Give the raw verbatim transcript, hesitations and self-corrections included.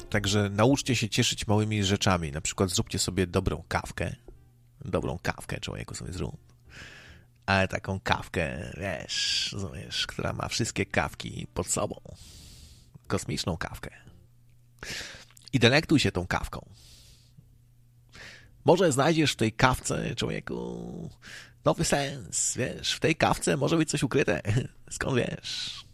Także nauczcie się cieszyć małymi rzeczami. Na przykład zróbcie sobie dobrą kawkę. Dobrą kawkę człowieku sobie zrób. Ale taką kawkę, wiesz, wiesz, która ma wszystkie kawki pod sobą. Kosmiczną kawkę. I delektuj się tą kawką. Może znajdziesz w tej kawce, człowieku, nowy sens, wiesz. W tej kawce może być coś ukryte. Skąd wiesz?